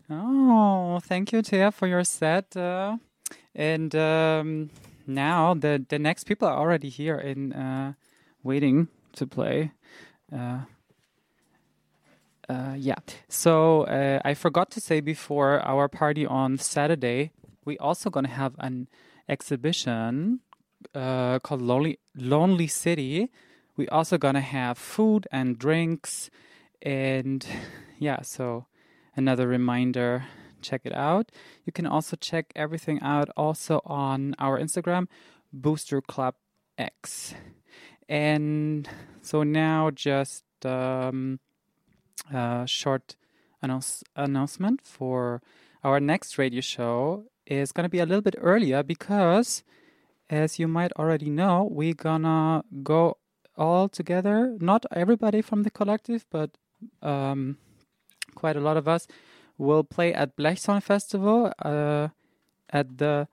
Oh, thank you, Thea, for your set. And now the next people are already here and waiting to play. Uh, yeah. So I forgot to say before our party on Saturday, we also gonna have an exhibition called Lonely City. We also gonna have food and drinks, and yeah. So another reminder, check it out. You can also check everything out also on our Instagram, Booster Club X. And so now just short announcement for our next radio show is going to be a little bit earlier because, as you might already know, we're gonna go all together. Not everybody from the collective, but quite a lot of us will play at Blechson Festival at the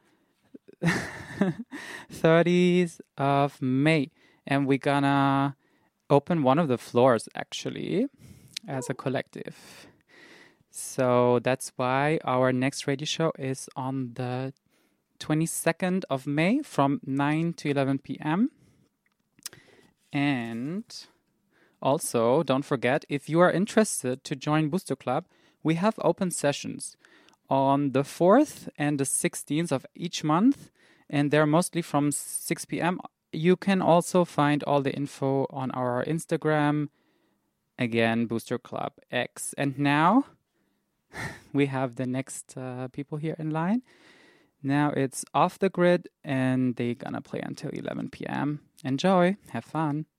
30th of May, and we're gonna open one of the floors actually as a collective. So that's why our next radio show is on the 22nd of May from 9 to 11 p.m. And also, don't forget, if you are interested to join Booster Club, we have open sessions on the 4th and the 16th of each month, and they're mostly from 6 p.m. You can also find all the info on our Instagram, again, Booster Club X. And now we have the next people here in line. Now it's Off the Grid, and they're gonna play until 11 p.m. Enjoy, have fun.